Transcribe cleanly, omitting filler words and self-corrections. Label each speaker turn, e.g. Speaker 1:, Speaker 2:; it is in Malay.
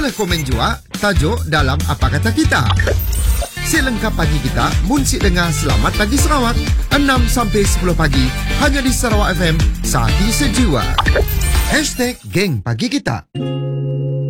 Speaker 1: Boleh komen jua tajuk dalam Apa Kata Kita. Si lengkap pagi kita, munsik dengar Selamat Pagi Sarawak 6 sampai 10 pagi hanya di Sarawak FM, Sahi Sejiwa. #Geng Pagi Kita.